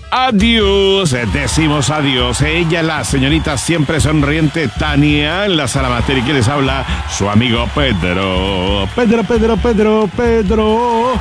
Adiós, decimos adiós. Ella, la señorita siempre sonriente Tania, en la sala master, y que les habla su amigo Pedro. Pedro.